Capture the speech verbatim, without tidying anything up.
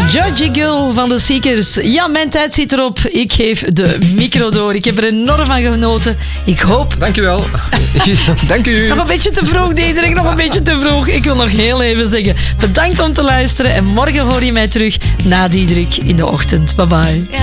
Georgie Girl van de Seekers. Ja, mijn tijd zit erop. Ik geef de micro door. Ik heb er enorm van genoten. Ik hoop... Dankjewel. Dank u. Nog een beetje te vroeg, Diederik. Nog een beetje te vroeg. Ik wil nog heel even zeggen. Bedankt om te luisteren. En morgen hoor je mij terug na Diederik in de ochtend. Bye bye.